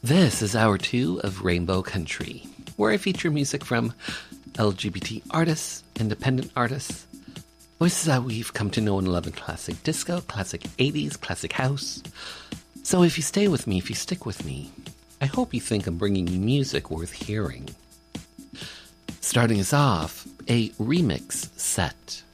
This is Hour 2 of Rainbow Country, where I feature music from LGBT artists, independent artists, voices that we've come to know and love in classic disco, classic 80s, classic house. So if you stay with me, if you stick with me, I hope you think I'm bringing you music worth hearing. Starting us off, a remix set